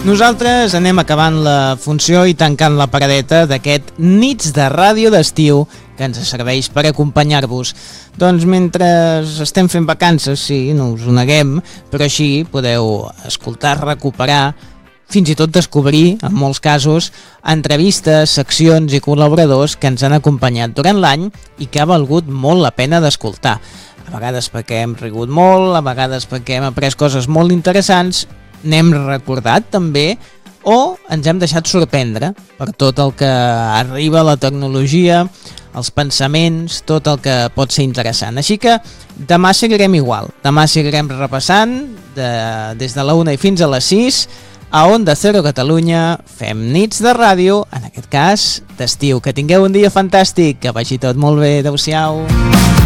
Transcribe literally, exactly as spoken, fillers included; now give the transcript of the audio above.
Nosaltres anem acabant la funció i tancant la paradeta d'aquest Nits de Ràdio d'estiu que ens serveix per acompanyar-vos. Doncs mentre estem fent vacances, sí, no us ho neguem, però així podeu escoltar, recuperar, fins i tot descobrir, en molts casos, entrevistes, seccions i col·laboradors que ens han acompanyat durant l'any i que ha valgut molt la pena d'escoltar. A vegades perquè hem rigut molt, a vegades perquè hem après coses molt interessants, n'hem recordat també o ens hem deixat sorprendre per tot el que arriba a la tecnologia, els pensaments, tot el que pot ser interessant. Així que demà seguirem igual, demà seguirem repassant de, des de la una i fins a les sis a Onda Cero Catalunya, fem nits de ràdio, en aquest cas d'estiu. Que tingueu un dia fantàstic, que vagi tot molt bé, adeu-siau.